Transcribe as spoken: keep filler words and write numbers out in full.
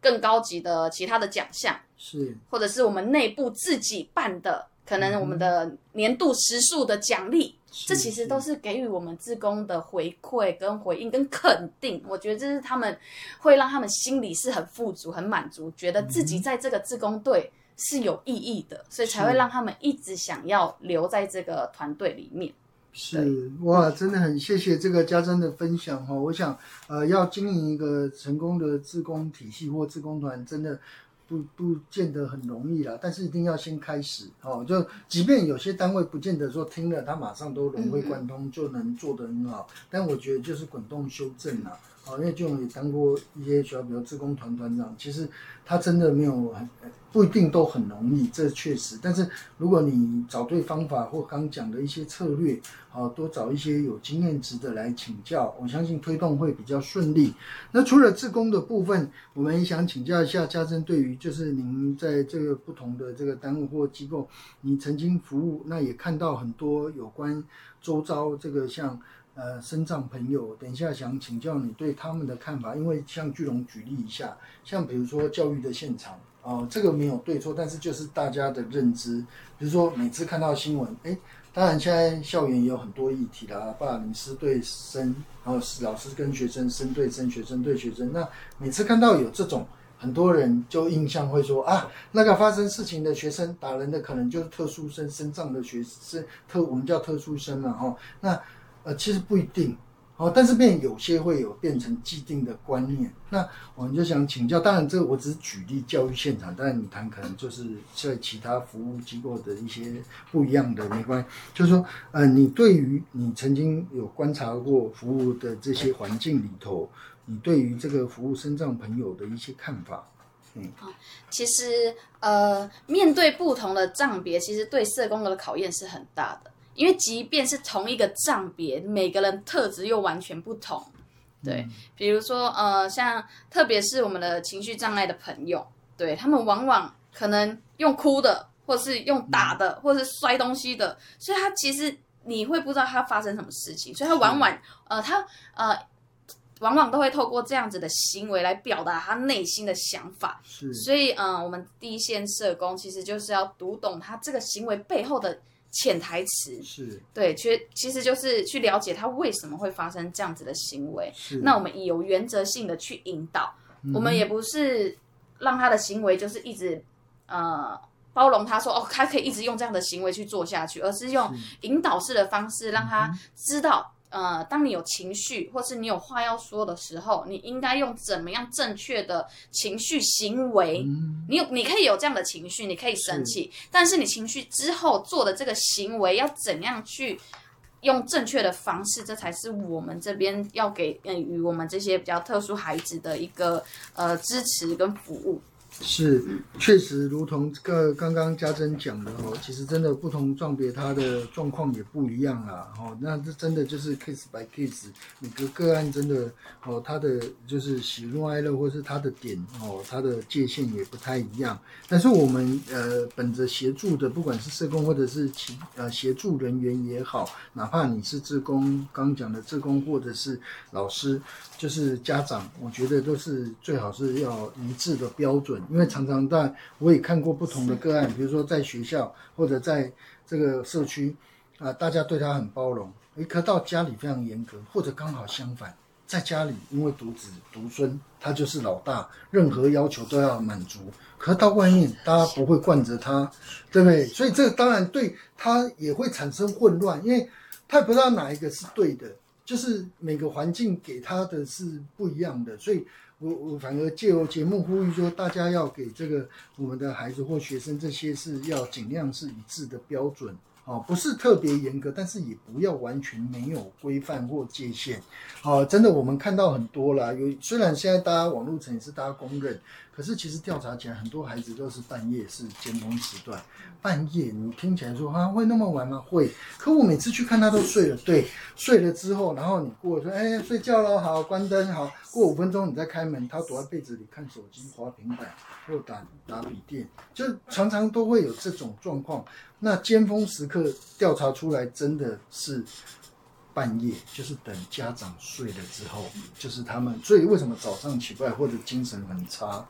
更高级的其他的奖项， 是， 或者是我们内部自己办的，可能我们的年度时数的奖励。这其实都是给予我们志工的回馈跟回应跟肯定，我觉得这是他们会让他们心里是很富足很满足，觉得自己在这个志工队是有意义的，所以才会让他们一直想要留在这个团队里面。 是，哇，真的很谢谢这个家珍的分享哈。我想呃要经营一个成功的志工体系或志工团，真的不不见得很容易啦，但是一定要先开始哦。就即便有些单位不见得说听了他马上都融会贯通就能做得很好，嗯、但我觉得就是滚动修正啦。哦，因为就也当过一些学校，比如志工团团长，其实他真的没有很不一定都很容易，这确实。但是如果你找对方法或刚讲的一些策略，哦，多找一些有经验值的来请教，我相信推动会比较顺利。那除了志工的部分，我们也想请教一下家珍，对于就是您在这个不同的这个单位或机构，你曾经服务，那也看到很多有关周遭这个像。呃，身障朋友，等一下想请教你对他们的看法，因为像巨龙举例一下，像比如说教育的现场，哦、呃，这个没有对错，但是就是大家的认知，比如说每次看到新闻，哎，当然现在校园也有很多议题啦，霸凌师对生，然后老师跟学生，生对生，学生对学生，那每次看到有这种，很多人就印象会说啊，那个发生事情的学生打人的可能就是特殊生，身障的学生，特我们叫特殊生嘛，哦，那。呃，其实不一定，哦，但是变有些会有变成既定的观念。那我们就想请教，当然这个我只是举例教育现场，当然你谈可能就是在其他服务机构的一些不一样的，没关系。就是说，呃，你对于你曾经有观察过服务的这些环境里头，你对于这个服务身障朋友的一些看法？嗯， 其实呃，面对不同的障别，其实对社工的考验是很大的。因为即便是同一个障别，每个人特质又完全不同，对，比如说呃，像特别是我们的情绪障碍的朋友，对他们往往可能用哭的，或是用打的，或是摔东西的，所以他其实你会不知道他发生什么事情，所以他往往呃他呃往往都会透过这样子的行为来表达他内心的想法，所以呃我们第一线社工其实就是要读懂他这个行为背后的潜台词， 是对，其实其实就是去了解他为什么会发生这样子的行为。那我们以有原则性的去引导，嗯、我们也不是让他的行为就是一直呃包容他说哦，他可以一直用这样的行为去做下去，而是用引导式的方式让他知道。呃，当你有情绪或是你有话要说的时候，你应该用怎么样正确的情绪行为？嗯、你有，你可以有这样的情绪，你可以生气，但是你情绪之后做的这个行为要怎样去用正确的方式？这才是我们这边要给呃予我们这些比较特殊孩子的一个呃支持跟服务。 是，确实如同这个刚刚家珍讲的哦，其实真的不同状别它的状况也不一样啦哦，那这真的就是 case by case， 每个个案真的哦，它的就是喜怒哀乐或是它的点哦，它的界限也不太一样。但是我们呃本着协助的，不管是社工或者是其呃协助人员也好，哪怕你是志工，刚讲的志工或者是老师，就是家长，我觉得都是最好是要一致的标准。因为常常在我也看过不同的个案，比如说在学校或者在这个社区啊、呃，大家对他很包容，诶，可到家里非常严格，或者刚好相反，在家里因为独子独孙，他就是老大，任何要求都要满足。可到外面，大家不会惯着他，对不对？所以这当然对他也会产生混乱，因为他也不知道哪一个是对的，就是每个环境给他的是不一样的，所以。我我反而借由节目呼吁说，大家要给这个我们的孩子或学生这些是要尽量是一致的标准哦，不是特别严格，但是也不要完全没有规范或界限哦。真的，我们看到很多啦，有虽然现在大家网络层也是大家公认，可是其实调查起来，很多孩子都是半夜是尖峰时段。半夜你听起来说啊会那么晚吗？会，可我每次去看他都睡了，对，睡了之后，然后你过说哎睡觉了，好关灯，好，过五分钟你再开门，他躲在被子里看手机、滑平板或打打笔电，就常常都会有这种状况。那尖峰时刻调查出来真的是半夜，就是等家长睡了之后，就是他们，所以为什么早上起不来或者精神很差，